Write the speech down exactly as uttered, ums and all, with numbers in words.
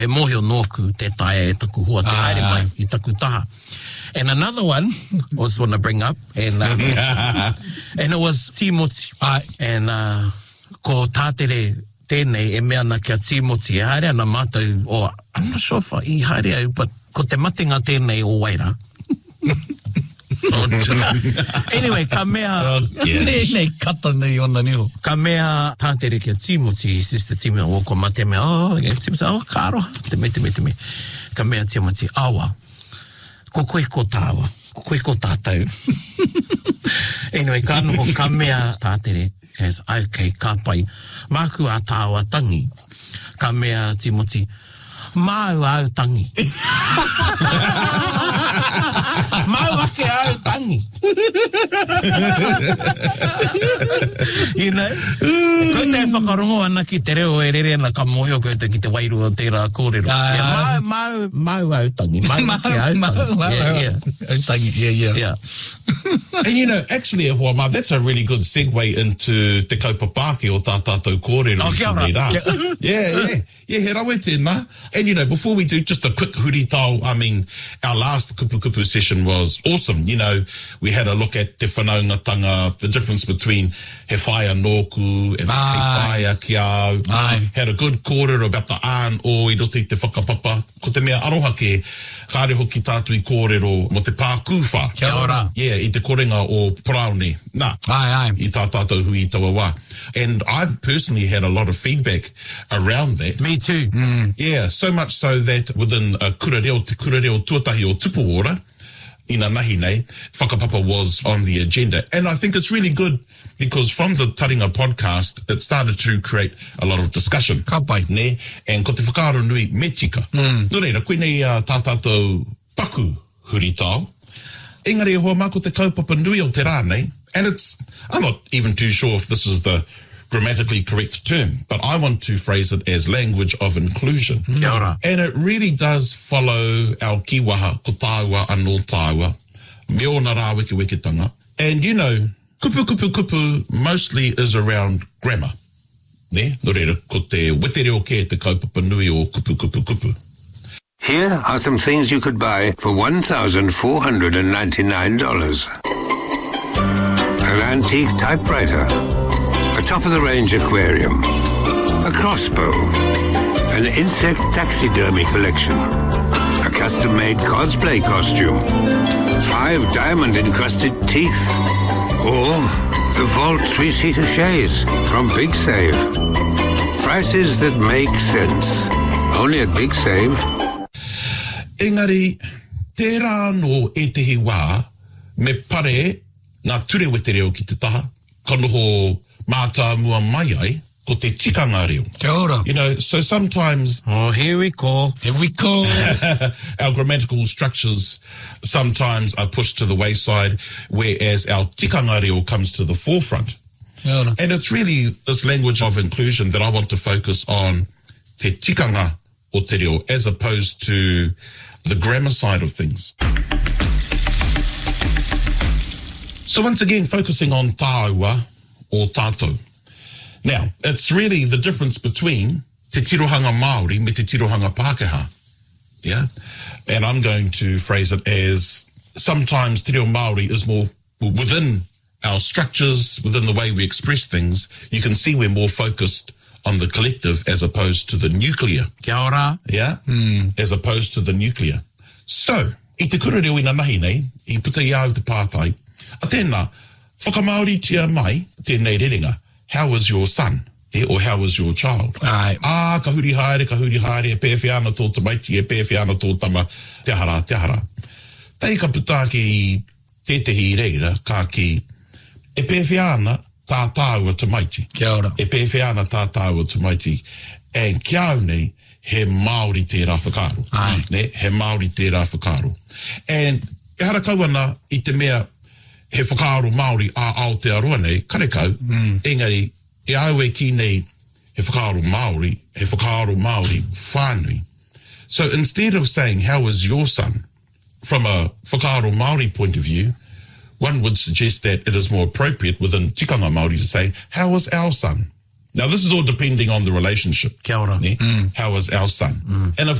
e mohio nōku te tae e taku hoa te haere mai i taku taha. And another one I was want to bring up, and um, and it was tīmoti. Ai. And uh, ko tātere tēnei e mea na kia tīmoti e haere ana mātou, or I'm not sure if I haere au, but ko te matinga tēnei o Waira. Anyway, ka mea... Oh, yeah. Nei kata nei ona niho. Ka mea tātere kia tīmoti, sister tīmoti, o ko mate mea, oh, yeah, tīmoti, oh, ka aroha, te me, te me, te me. Ka mea tīmoti, awa, ko koe ko tāwa, ko koe ko tātou. Anyway, ka anō, ka mea tātere, as, okay, ka pai, māku a tāwa tangi, ka mea tīmoti, māu au tangi. Mau ake au tangi. You know? Koe te whakarongo ana ki te reo e rere ana ka mohio koe te ki te wairu o tērā kōrero. Uh, yeah, mau, mau, mau au tangi. Mau ake au tangi. Yeah, yeah. Au tangi, yeah, yeah. Yeah. And you know, actually, e hoa, that's a really good segue into te kaupapāke o tā tātou kōrero. Oh, kia ora. Yeah, yeah. Yeah, he rawe tēnā. And you know, before we do just a quick huri tau, I mean, our last kupu kupu session was awesome. You know, we had a look at te whanaungatanga, the difference between he whaia nōku and Ai. he whaia ki au. Ai. Had a good kōrero about the an o i roto i te whakapapa. Ko te mea aroha ke, kāre hoki tātu i kōrero mo te pākuwha. Kia ora. Yeah, i te korenga o Praone. Nā. Ai, ai. I tā tātou hui i taua wā. And I've personally had a lot of feedback around that. Me too. Mm. Yeah, so much so that within a kurareo, te kurareo tuatahi o Tupuora, ina nahi nei, whakapapa was on the agenda. And I think it's really good because from the Taringa podcast, it started to create a lot of discussion. Ka pai. Ne? And ko te whakaaro nui me tika. Mm. Nō reira, koe nei uh, tā tātou paku huri tau. Engari e hoa mako te kaupapa nui o te rā nei. And it's, I'm not even too sure if this is the grammatically correct term, but I want to phrase it as language of inclusion. Kia ora. And it really does follow our kiwaha, ko tāua anō tāua, me ona rā weke weketanga. And you know, kupu kupu kupu mostly is around grammar. Ne? Nō reira, ko te wetere o ke te kaupapa nui o kupu kupu kupu. Here are some things you could buy for one thousand four hundred ninety-nine dollars. An antique typewriter, a top-of-the-range aquarium, a crossbow, an insect taxidermy collection, a custom-made cosplay costume, five diamond-encrusted teeth, or the Vault three-seater chaise from Big Save. Prices that make sense. Only at Big Save. Engari, tērā no e tehi wā, me pare ngā ture wetere o ki te taha, ka noho mātua mua mai ai, ko te tikanga reo. Kia ora. You know, so sometimes... Oh, here we go. Here we go. our grammatical structures sometimes are pushed to the wayside, whereas our tikanga reo comes to the forefront. Kia ora. And it's really this language of inclusion that I want to focus on te tikanga o te reo, as opposed to the grammar side of things. So once again, focusing on tāua or tātou. Now, it's really the difference between te tirohanga Māori me te tirohanga Pākehā. Yeah? And I'm going to phrase it as sometimes te reo Māori is more within our structures, within the way we express things. You can see we're more focused on the collective as opposed to the nuclear. Kia ora. Yeah? Mm. As opposed to the nuclear. So, i te kura reo ina nahi nei, i puta i au te pātai, a tēnā, whakamaori tia mai, tēnei rerenga, how was your son? Eh, or how was your child? Ai. Ah, ka huri haere, ka huri haere, e pēwhi ana tō tamaiti, e pēwhi ana tō tama, te hara, te hara. Tei ka puta ki tētehi reira, ka ki, e pēwhi ana tā tāua tamaiti. Kia ora. E pēwhi ana tā tāua tamaiti. And kia au nei, he Māori tērā whakaro. Ai. Ne, he Māori tērā whakaro. And e hara kauana i te mea he whakaro Māori a Aotearoa nei, karekau, mm. engari, e au e ki nei he whakaro Māori, he whakaro Māori whānui. So instead of saying, how was your son? From a whakaro Māori point of view, one would suggest that it is more appropriate within tikanga Māori to say, how was our son? Now, this is all depending on the relationship. Kia ora. Ne? Mm. How is our son? Mm. And of